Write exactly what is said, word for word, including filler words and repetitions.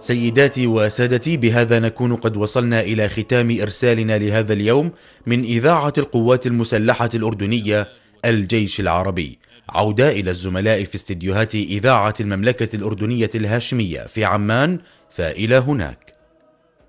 سيداتي وسادتي، بهذا نكون قد وصلنا إلى ختام إرسالنا لهذا اليوم من إذاعة القوات المسلحة الأردنية الجيش العربي. عودة إلى الزملاء في استديوهات إذاعة المملكة الأردنية الهاشمية في عمان، فإلى هناك.